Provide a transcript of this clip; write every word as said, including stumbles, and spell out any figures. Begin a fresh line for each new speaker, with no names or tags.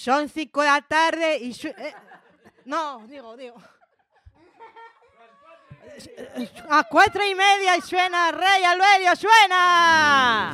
Son cinco de la tarde y... Su eh, no, digo, digo. A cuatro y media y suena Rey Alberio, suena.